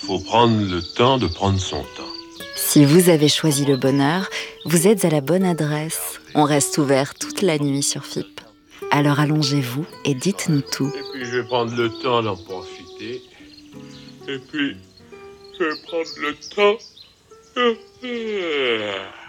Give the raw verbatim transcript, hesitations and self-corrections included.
faut prendre le temps de prendre son temps. Si vous avez choisi le bonheur, vous êtes à la bonne adresse. On reste ouvert toute la nuit sur F I P. Alors allongez-vous et dites-nous tout. Et puis je vais prendre le temps d'en profiter. Et puis je vais prendre le temps.